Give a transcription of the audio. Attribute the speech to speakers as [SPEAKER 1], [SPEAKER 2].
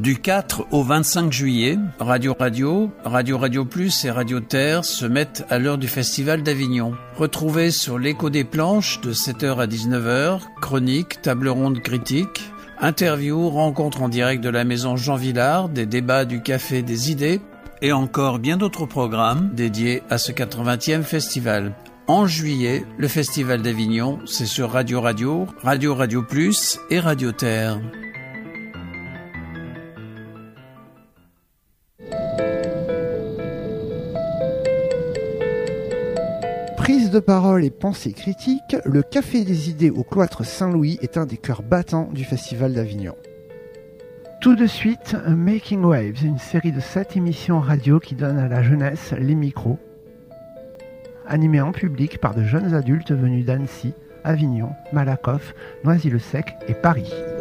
[SPEAKER 1] Du 4 au 25 juillet, Radio Plus et Radio Terre se mettent à l'heure du Festival d'Avignon. Retrouvez sur l'écho des planches de 7h à 19h, chroniques, table ronde critique, interviews, rencontres en direct de la maison Jean Villard, des débats du Café des Idées et encore bien d'autres programmes dédiés à ce 80e festival. En juillet, le Festival d'Avignon, c'est sur Radio Plus et Radio Terre.
[SPEAKER 2] Prise de parole et pensée critique, le Café des Idées au Cloître Saint-Louis est un des cœurs battants du Festival d'Avignon. Tout de suite, Making Waves, une série de 7 émissions radio qui donne à la jeunesse les micros, animées en public par de jeunes adultes venus d'Annecy, Avignon, Malakoff, Noisy-le-Sec et Paris.